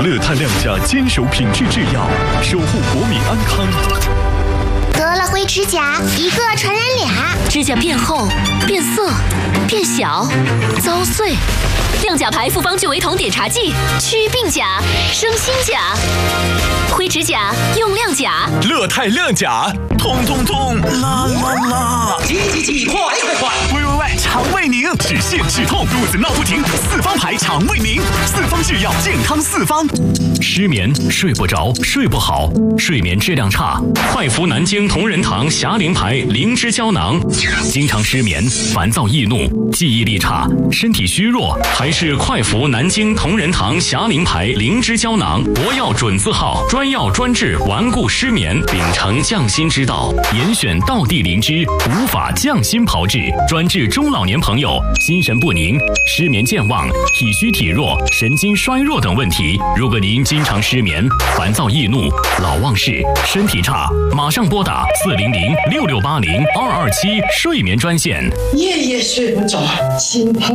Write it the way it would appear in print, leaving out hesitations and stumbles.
乐泰亮甲坚守品质制药，守护国民安康。 得了灰指甲，一个传染俩， 指甲变厚、变色、变小、遭碎。亮甲牌复方聚维酮碘茶剂，祛病甲，生新甲。灰指甲用亮甲， 乐泰亮甲，痛痛痛，啦啦啦！ 挤，快！ 喂，肠胃宁，止泻止痛，肚子闹不停，四方牌肠胃宁，四方制药，健康四方。 失眠、睡不着、睡不好、睡眠质量差，快服南京同仁堂霞灵牌灵芝胶囊。经常失眠、烦躁易怒、记忆力差、身体虚弱，还是快服南京同仁堂霞灵牌灵芝胶囊。国药准字号，专药专治顽固失眠，秉承匠心之道，严选道地灵芝，无法匠心炮制，专治中老年朋友心神不宁、失眠健忘、体虚体弱、神经衰弱等问题。如果您经常失眠、烦躁易怒、老忘事、身体差，马上拨打400-6680-227睡眠专线。 夜夜睡不着，心疼。